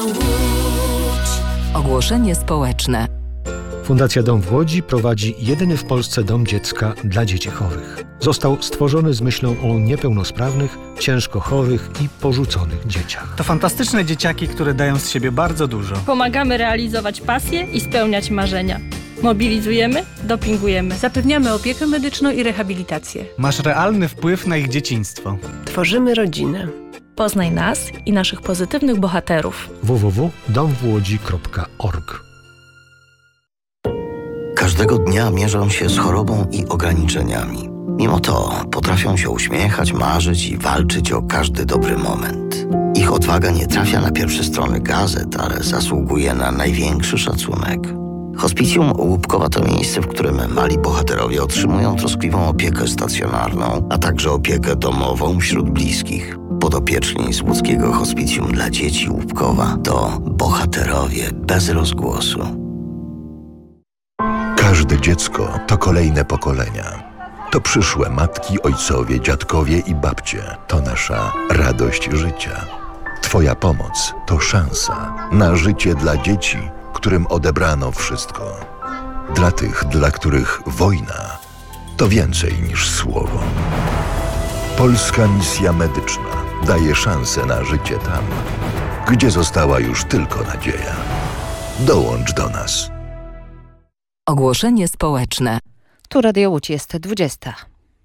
Ogłoszenie społeczne. Fundacja Dom w Łodzi prowadzi jedyny w Polsce dom dziecka dla dzieci chorych. Został stworzony z myślą o niepełnosprawnych, ciężko chorych i porzuconych dzieciach. To fantastyczne dzieciaki, które dają z siebie bardzo dużo. Pomagamy realizować pasje i spełniać marzenia. Mobilizujemy, dopingujemy. Zapewniamy opiekę medyczną i rehabilitację. Masz realny wpływ na ich dzieciństwo. Tworzymy rodzinę. Poznaj nas i naszych pozytywnych bohaterów. www.domwłodzi.org. Każdego dnia mierzą się z chorobą i ograniczeniami. Mimo to potrafią się uśmiechać, marzyć i walczyć o każdy dobry moment. Ich odwaga nie trafia na pierwsze strony gazet, ale zasługuje na największy szacunek. Hospicjum Łupkowa to miejsce, w którym mali bohaterowie otrzymują troskliwą opiekę stacjonarną, a także opiekę domową wśród bliskich. Podopieczni z łódzkiego Hospicjum dla Dzieci Łupkowa to bohaterowie bez rozgłosu. Każde dziecko to kolejne pokolenia. To przyszłe matki, ojcowie, dziadkowie i babcie. To nasza radość życia. Twoja pomoc to szansa na życie dla dzieci, którym odebrano wszystko. Dla tych, dla których wojna to więcej niż słowo. Polska Misja Medyczna daje szansę na życie tam, gdzie została już tylko nadzieja. Dołącz do nas. Ogłoszenie społeczne. Tu Radio Łódź, jest 20.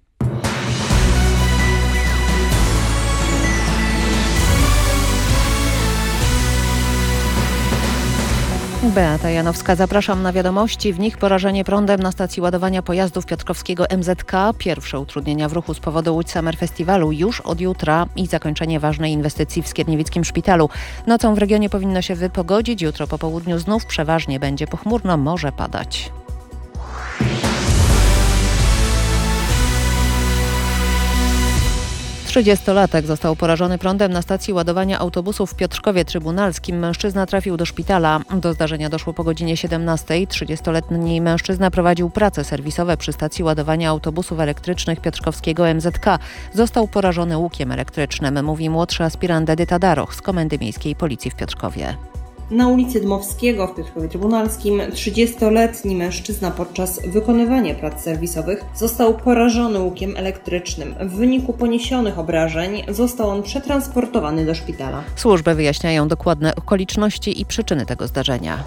Beata Janowska, zapraszam na wiadomości. W nich porażenie prądem na stacji ładowania pojazdów piotrkowskiego MZK, pierwsze utrudnienia w ruchu z powodu Łódź Summer Festiwalu już od jutra i zakończenie ważnej inwestycji w Skierniewickim Szpitalu. Nocą w regionie powinno się wypogodzić, jutro po południu znów przeważnie będzie pochmurno, może padać. Trzydziestolatek został porażony prądem na stacji ładowania autobusów w Piotrkowie Trybunalskim. Mężczyzna trafił do szpitala. Do zdarzenia doszło po godzinie 17. 30-letni mężczyzna prowadził prace serwisowe przy stacji ładowania autobusów elektrycznych piotrkowskiego MZK. Został porażony łukiem elektrycznym, mówi młodszy aspirant Edyta Daroch z Komendy Miejskiej Policji w Piotrkowie. Na ulicy Dmowskiego w Piotrkowie Trybunalskim 30-letni mężczyzna podczas wykonywania prac serwisowych został porażony łukiem elektrycznym. W wyniku poniesionych obrażeń został on przetransportowany do szpitala. Służby wyjaśniają dokładne okoliczności i przyczyny tego zdarzenia.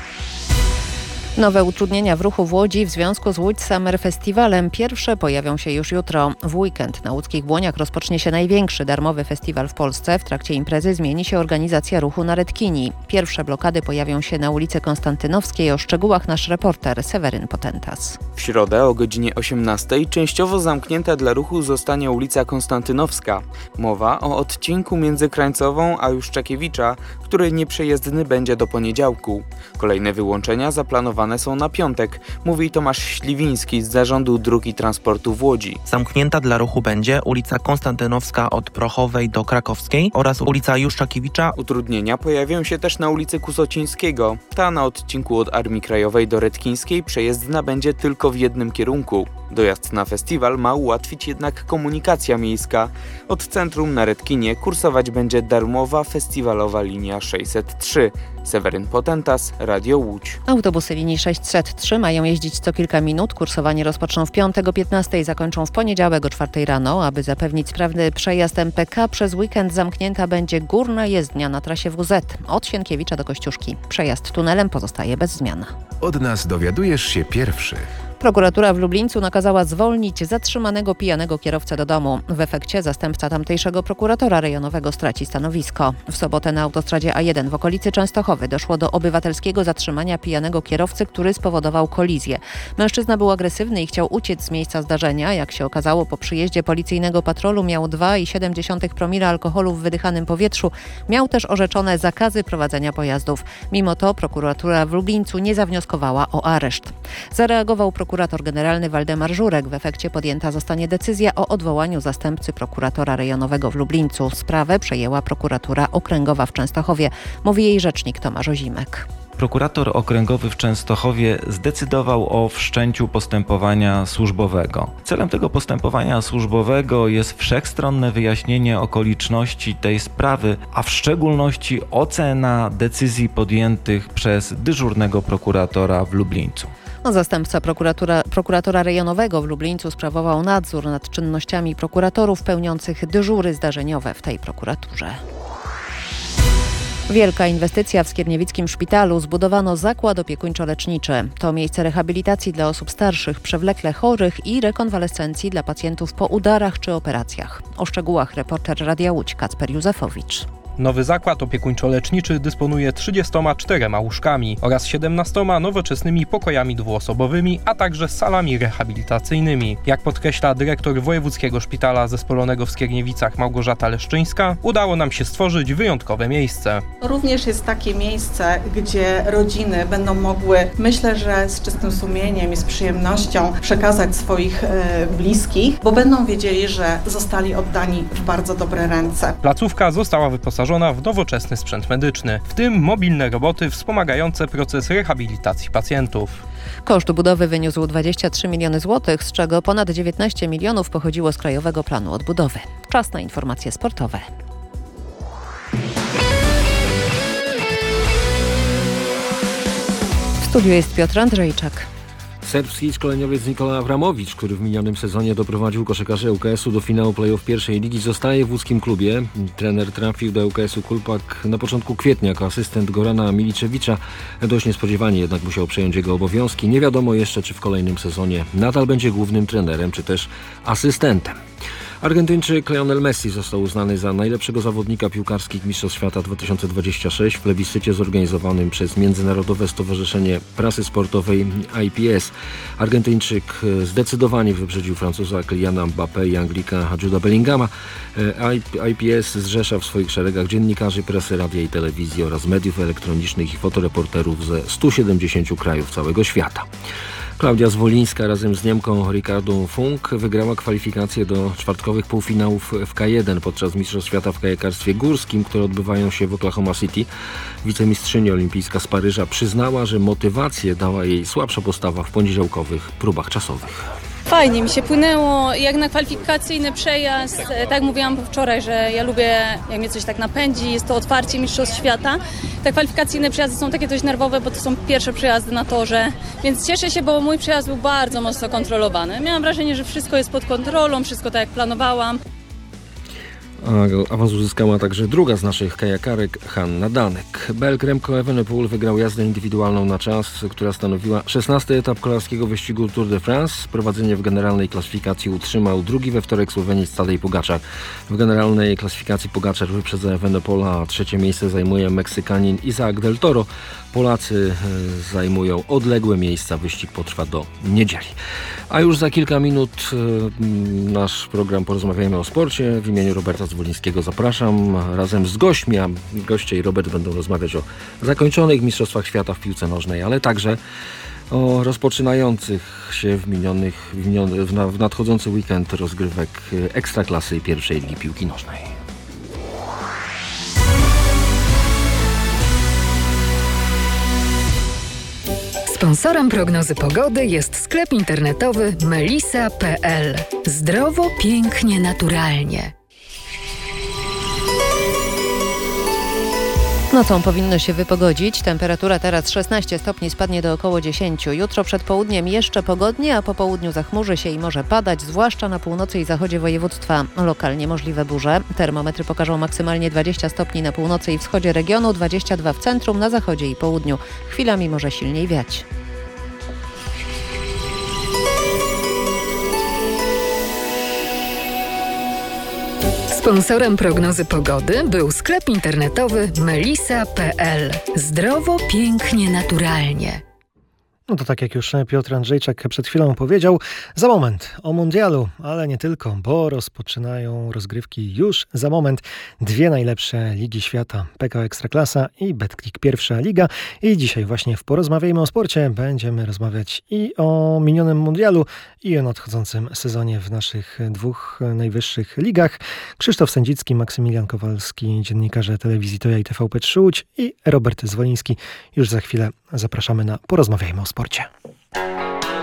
Nowe utrudnienia w ruchu w Łodzi w związku z Łódź Summer Festiwalem. Pierwsze pojawią się już jutro. W weekend na łódzkich Błoniach rozpocznie się największy darmowy festiwal w Polsce. W trakcie imprezy zmieni się organizacja ruchu na Redkini. Pierwsze blokady pojawią się na ulicy Konstantynowskiej. O szczegółach nasz reporter Seweryn Potentas. W środę o godzinie 18 częściowo zamknięta dla ruchu zostanie ulica Konstantynowska. Mowa o odcinku między Krańcową a Juszczakiewicza, który nieprzejezdny będzie do poniedziałku. Kolejne wyłączenia zaplanowane są na piątek, mówi Tomasz Śliwiński z Zarządu Dróg i Transportu w Łodzi. Zamknięta dla ruchu będzie ulica Konstantynowska od Prochowej do Krakowskiej oraz ulica Juszczakiewicza. Utrudnienia pojawią się też na ulicy Kusocińskiego. Ta na odcinku od Armii Krajowej do Redkińskiej przejezdna będzie tylko w jednym kierunku. Dojazd na festiwal ma ułatwić jednak komunikacja miejska. Od centrum na Redkinie kursować będzie darmowa festiwalowa linia 603. Seweryn Potentas, Radio Łódź. Autobusy linii 603 mają jeździć co kilka minut. Kursowanie rozpoczną w piątek o 15 i zakończą w poniedziałek o 4 rano. Aby zapewnić sprawny przejazd MPK, przez weekend zamknięta będzie górna jezdnia na trasie WZ od Sienkiewicza do Kościuszki. Przejazd tunelem pozostaje bez zmian. Od nas dowiadujesz się pierwszy. Prokuratura w Lublińcu nakazała zwolnić zatrzymanego pijanego kierowcę do domu. W efekcie zastępca tamtejszego prokuratora rejonowego straci stanowisko. W sobotę na autostradzie A1 w okolicy Częstochowy doszło do obywatelskiego zatrzymania pijanego kierowcy, który spowodował kolizję. Mężczyzna był agresywny i chciał uciec z miejsca zdarzenia. Jak się okazało, po przyjeździe policyjnego patrolu miał 2,7 promila alkoholu w wydychanym powietrzu. Miał też orzeczone zakazy prowadzenia pojazdów. Mimo to prokuratura w Lublińcu nie zawnioskowała o areszt. Zareagował prokurator generalny Waldemar Żurek. W efekcie podjęta zostanie decyzja o odwołaniu zastępcy prokuratora rejonowego w Lublińcu. Sprawę przejęła prokuratura okręgowa w Częstochowie, mówi jej rzecznik Tomasz Ozimek. Prokurator okręgowy w Częstochowie zdecydował o wszczęciu postępowania służbowego. Celem tego postępowania służbowego jest wszechstronne wyjaśnienie okoliczności tej sprawy, a w szczególności ocena decyzji podjętych przez dyżurnego prokuratora w Lublińcu. Zastępca prokuratora rejonowego w Lublińcu sprawował nadzór nad czynnościami prokuratorów pełniących dyżury zdarzeniowe w tej prokuraturze. Wielka inwestycja w skierniewickim szpitalu. Zbudowano zakład opiekuńczo-leczniczy. To miejsce rehabilitacji dla osób starszych, przewlekle chorych i rekonwalescencji dla pacjentów po udarach czy operacjach. O szczegółach reporter Radia Łódź Kacper Józefowicz. Nowy zakład opiekuńczo-leczniczy dysponuje 34 łóżkami oraz 17 nowoczesnymi pokojami dwuosobowymi, a także salami rehabilitacyjnymi. Jak podkreśla dyrektor Wojewódzkiego Szpitala Zespolonego w Skierniewicach Małgorzata Leszczyńska, udało nam się stworzyć wyjątkowe miejsce. Również jest takie miejsce, gdzie rodziny będą mogły, myślę, że z czystym sumieniem i z przyjemnością przekazać swoich bliskich, bo będą wiedzieli, że zostali oddani w bardzo dobre ręce. Placówka została wyposażona w nowoczesny sprzęt medyczny, w tym mobilne roboty wspomagające proces rehabilitacji pacjentów. Koszt budowy wyniósł 23 miliony złotych, z czego ponad 19 milionów pochodziło z Krajowego Planu Odbudowy. Czas na informacje sportowe. W studiu jest Piotr Andrzejczak. Serbski szkoleniowiec Nikola Avramowicz, który w minionym sezonie doprowadził koszykarzy ŁKS-u do finału play-off pierwszej ligi, zostaje w łódzkim klubie. Trener trafił do ŁKS-u Kulpak na początku kwietnia jako asystent Gorana Miliczewicza. Dość niespodziewanie jednak musiał przejąć jego obowiązki. Nie wiadomo jeszcze, czy w kolejnym sezonie nadal będzie głównym trenerem, czy też asystentem. Argentyńczyk Lionel Messi został uznany za najlepszego zawodnika piłkarskich Mistrzostw Świata 2026 w plebiscycie zorganizowanym przez Międzynarodowe Stowarzyszenie Prasy Sportowej IPS. Argentyńczyk zdecydowanie wyprzedził Francuza Kyliana Mbappé i Anglika Juda Bellingama. IPS zrzesza w swoich szeregach dziennikarzy, prasy, radia i telewizji oraz mediów elektronicznych i fotoreporterów ze 170 krajów całego świata. Klaudia Zwolińska razem z Niemką Ricardą Funk wygrała kwalifikacje do czwartkowych półfinałów w K1 podczas Mistrzostw Świata w kajakarstwie górskim, które odbywają się w Oklahoma City. Wicemistrzyni olimpijska z Paryża przyznała, że motywację dała jej słabsza postawa w poniedziałkowych próbach czasowych. Fajnie mi się płynęło, jak na kwalifikacyjny przejazd. Tak mówiłam wczoraj, że ja lubię, jak mnie coś tak napędzi, jest to otwarcie Mistrzostw Świata. Te kwalifikacyjne przejazdy są takie dość nerwowe, bo to są pierwsze przejazdy na torze, więc cieszę się, bo mój przejazd był bardzo mocno kontrolowany. Miałam wrażenie, że wszystko jest pod kontrolą, wszystko tak jak planowałam. Awans uzyskała także druga z naszych kajakarek, Hanna Danek. Belg Remco Evenepoel wygrał jazdę indywidualną na czas, która stanowiła 16. etap kolarskiego wyścigu Tour de France. Prowadzenie w generalnej klasyfikacji utrzymał drugi we wtorek Słoweniec Tadej Pogačar. W generalnej klasyfikacji Pogačar wyprzedza Evenepoela, a trzecie miejsce zajmuje Meksykanin Isaac del Toro. Polacy zajmują odległe miejsca. Wyścig potrwa do niedzieli. A już za kilka minut nasz program Porozmawiajmy o sporcie. W imieniu Roberta Zwolińskiego zapraszam razem z gośćmi, a goście i Robert będą rozmawiać o zakończonych Mistrzostwach Świata w piłce nożnej, ale także o rozpoczynających się w nadchodzący weekend rozgrywek Ekstraklasy i pierwszej ligi piłki nożnej. Sponsorem prognozy pogody jest sklep internetowy melisa.pl. Zdrowo, pięknie, naturalnie. Nocą powinno się wypogodzić. Temperatura teraz 16 stopni, spadnie do około 10. Jutro przed południem jeszcze pogodnie, a po południu zachmurzy się i może padać, zwłaszcza na północy i zachodzie województwa. Lokalnie możliwe burze. Termometry pokażą maksymalnie 20 stopni na północy i wschodzie regionu, 22 w centrum, na zachodzie i południu. Chwilami może silniej wiać. Sponsorem prognozy pogody był sklep internetowy melisa.pl. Zdrowo, pięknie, naturalnie. No to tak jak już Piotr Andrzejczak przed chwilą powiedział, za moment o mundialu, ale nie tylko, bo rozpoczynają rozgrywki już za moment. 2 najlepsze ligi świata, PKO Ekstraklasa i Betclic Pierwsza Liga. I dzisiaj właśnie w Porozmawiajmy o sporcie będziemy rozmawiać i o minionym mundialu, i o nadchodzącym sezonie w naszych 2 najwyższych ligach. Krzysztof Sędzicki, Maksymilian Kowalski, dziennikarze telewizji Toja i TVP3 Łódź i Robert Zwoliński. Już za chwilę zapraszamy na Porozmawiajmy o sporcie.